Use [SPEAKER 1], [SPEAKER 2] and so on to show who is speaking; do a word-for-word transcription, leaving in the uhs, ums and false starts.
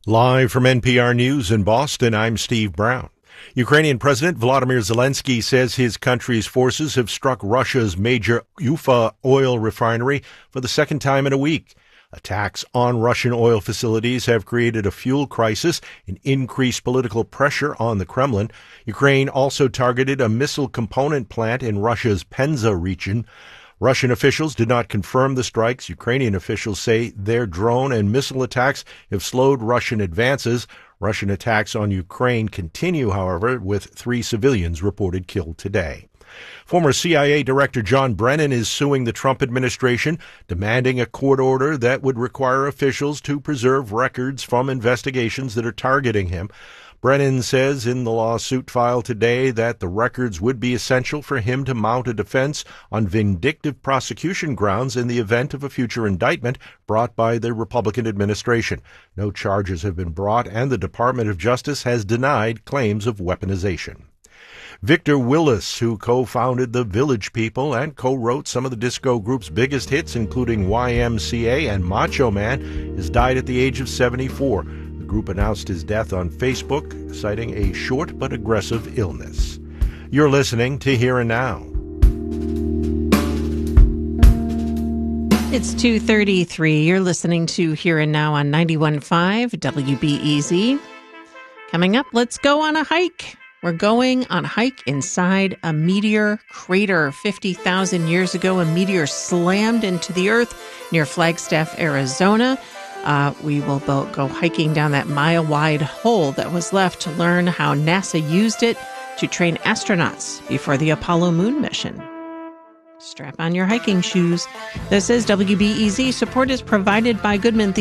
[SPEAKER 1] Live from N P R News in Boston, I'm Steve Brown. Ukrainian President Volodymyr Zelensky says his country's forces have struck Russia's major Ufa oil refinery for the second time in a week. Attacks on Russian oil facilities have created a fuel crisis and increased political pressure on the Kremlin. Ukraine also targeted a missile component plant in Russia's Penza region. Russian officials did not confirm the strikes. Ukrainian officials say their drone and missile attacks have slowed Russian advances. Russian attacks on Ukraine continue, however, with three civilians reported killed today. Former C I A Director John Brennan is suing the Trump administration, demanding a court order that would require officials to preserve records from investigations that are targeting him. Brennan says in the lawsuit filed today that the records would be essential for him to mount a defense on vindictive prosecution grounds in the event of a future indictment brought by the Republican administration. No charges have been brought, and the Department of Justice has denied claims of weaponization. Victor Willis, who co-founded the Village People and co-wrote some of the disco group's biggest hits, including Y M C A and Macho Man, has died at the age of seventy-four. The group announced his death on Facebook, citing a short but aggressive illness. You're listening to Here and Now.
[SPEAKER 2] It's two thirty-three. You're listening to Here and Now on ninety-one point five W B E Z. Coming up, let's go on a hike. We're going on a hike inside a meteor crater. fifty thousand years ago, a meteor slammed into the earth near Flagstaff, Arizona. Uh, we will go hiking down that mile-wide hole that was left to learn how NASA used it to train astronauts before the Apollo moon mission. Strap on your hiking shoes. This is W B E Z. Support is provided by Goodman Theater.